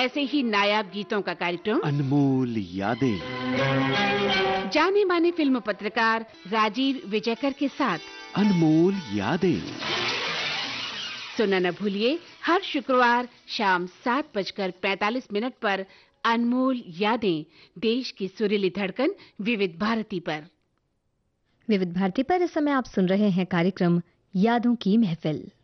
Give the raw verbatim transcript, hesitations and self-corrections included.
ऐसे ही नायाब गीतों का कार्यक्रम अनमोल यादें, जाने माने फिल्म पत्रकार राजीव विजयकर के साथ अनमोल यादें। सुनना न भूलिए हर शुक्रवार शाम सात बजकर पैंतालीस मिनट पर अनमोल यादें, देश की सुरीली धड़कन विविध भारती पर। विविध भारती पर इस समय आप सुन रहे हैं कार्यक्रम यादों की महफिल।